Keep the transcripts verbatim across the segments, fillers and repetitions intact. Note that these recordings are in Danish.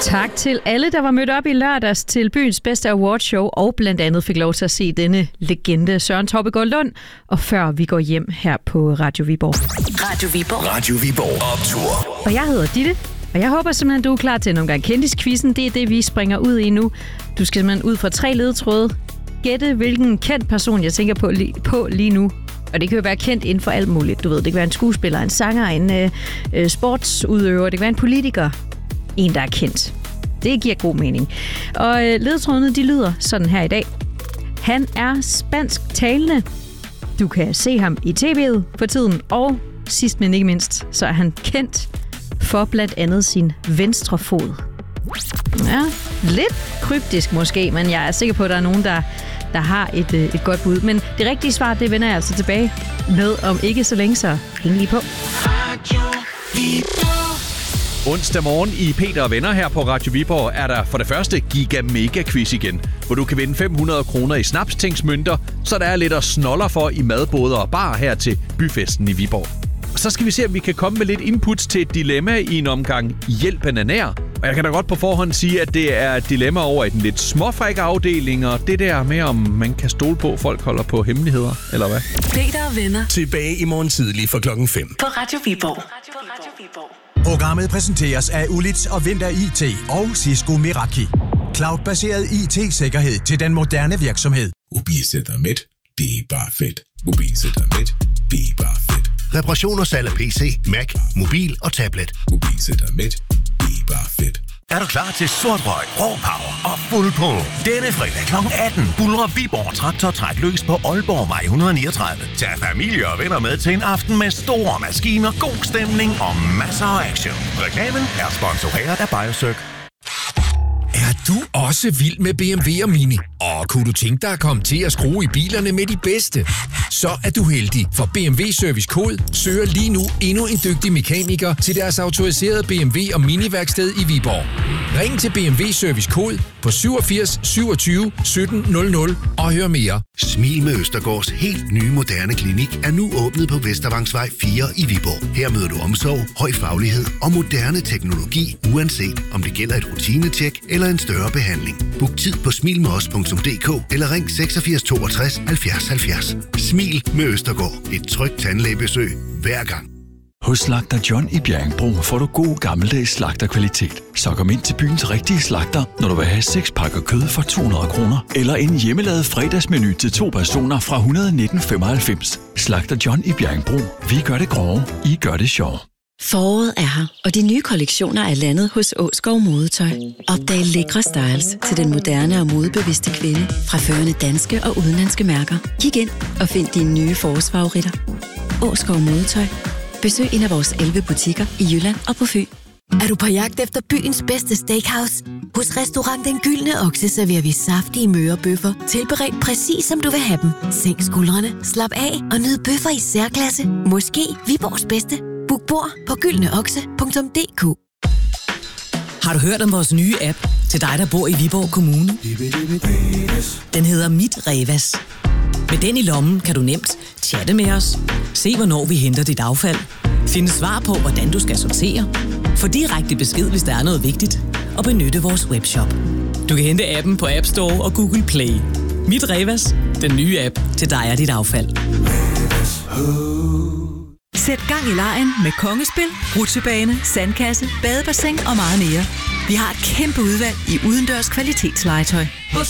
Tak til alle, der var mødt op i lørdags til byens bedste awardshow, og blandt andet fik lov til at se denne legende Søren Tobbegaard Lund, og før vi går hjem her på Radio Viborg. Radio Viborg. Radio Viborg Optur. Og jeg hedder Ditte, og jeg håber simpelthen, du er klar til en omgang kendisquizzen. Det er det, vi springer ud i nu. Du skal simpelthen ud fra tre ledetråde. Gætte, hvilken kendt person jeg tænker på lige, på lige nu. Og det kan jo være kendt inden for alt muligt. Du ved, det kan være en skuespiller, en sanger, en øh, sportsudøver, det kan være en politiker. En, der er kendt. Det giver god mening. Og øh, ledetrådene, de lyder sådan her i dag. Han er spansk talende. Du kan se ham i tv'et for tiden. Og sidst men ikke mindst, så er han kendt for blandt andet sin venstre fod. Ja, lidt kryptisk måske, men jeg er sikker på, at der er nogen, der, der har et, øh, et godt bud. Men det rigtige svar, det vender jeg altså tilbage med om ikke så længe, så hæng lige på. Onsdag morgen i Peter og Venner her på Radio Viborg er der for det første Giga Mega Quiz igen, hvor du kan vinde fem hundrede kroner i snapstingsmønter, så der er lidt at snoller for i madboder og bar her til byfesten i Viborg. Så skal vi se, om vi kan komme med lidt inputs til et dilemma i en omgang Hjælp Bananær. Og jeg kan da godt på forhånd sige, at det er et dilemma over i den lidt småfrække afdeling, og det der med, om man kan stole på, at folk holder på hemmeligheder, eller hvad? Peter og Venner. Tilbage i morgen tidlig fra klokken fem. På Radio Viborg. Radio Viborg. Programmet præsenteres af Ulits og Vinter I T og Cisco Meraki. Cloud-baseret I T-sikkerhed til den moderne virksomhed. Mobilcenter Midt, det er bare fedt. Mobilcenter Midt, det er bare fedt. Reparation og salg af P C, Mac, mobil og tablet. Mobilcenter Midt, det er bare fedt. Er du klar til sort røg, rå power og fuld på? Denne fredag klokken atten buldrer Viborg Traktortræk løs på Aalborgvej et hundrede niogtredive. Tag familie og venner med til en aften med store maskiner, god stemning og masser af action. Reklamen er sponsoreret af Biosøg. Er du også vild med B M W og Mini? Og kunne du tænke dig at komme til at skrue i bilerne med de bedste? Så er du heldig, for B M W Service Kode søger lige nu endnu en dygtig mekaniker til deres autoriserede B M W og Mini-værksted i Viborg. Ring til B M W Service Kode på syvogfirs syvogtyve sytten nul nul og hør mere. Smil med Østergaards helt nye moderne klinik er nu åbnet på Vestervangsvej fire i Viborg. Her møder du omsorg, høj faglighed og moderne teknologi, uanset om det gælder et rutinetjek eller en større behandling. Book tid på smil med os punktum d k eller ring seksogfirs toogtres halvfjerds halvfjerds. Smil med Østergaard. Et trygt tandlægebesøg hver gang. Hos Slagter John i Bjerringbro får du god gammeldags slagterkvalitet. Så kom ind til byens rigtige slagter, når du vil have seks pakker kød for to hundrede kroner. Eller en hjemmelavet fredagsmenu til to personer fra et hundrede nitten femoghalvfems. Slagter John i Bjerringbro. Vi gør det grove, I gør det sjove. Foråret er her, og de nye kollektioner er landet hos Åskov Modetøj. Opdag lækre styles til den moderne og modebevidste kvinde fra førende danske og udenlandske mærker. Kig ind og find dine nye forårsfavoritter. Åskov Modetøj. Besøg en af vores elleve butikker i Jylland og på Fyn. Er du på jagt efter byens bedste steakhouse? Hos Restaurant Den Gyldne Okse serverer vi saftige mørebøffer, tilberedt præcis som du vil have dem. Sænk skuldrene, slap af og nyd bøffer i særklasse. Måske Viborgs bedste. Book bord på gyldne okse punktum d k. Har du hørt om vores nye app til dig, der bor i Viborg Kommune? Den hedder Mit Revas. Med den i lommen kan du nemt chatte med os, se hvornår vi henter dit affald, finde svar på, hvordan du skal sortere, få direkte besked, hvis der er noget vigtigt, og benytte vores webshop. Du kan hente appen på App Store og Google Play. Mit Revas, den nye app til dig og dit affald. Sæt gang i legen med kongespil, rutsjebane, sandkasse, badebassin og meget mere. Vi har et kæmpe udvalg i udendørs kvalitetslegetøj.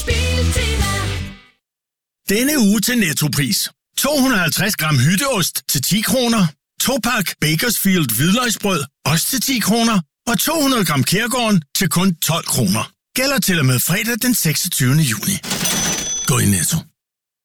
Denne uge til Nettopris. to hundrede og halvtreds gram hytteost til ti kroner. To pak Bakersfield hvidløgsbrød, også til ti kroner. Og to hundrede gram Kærgården til kun tolv kroner. Gælder til og med fredag den seksogtyvende juni. Gå i Netto.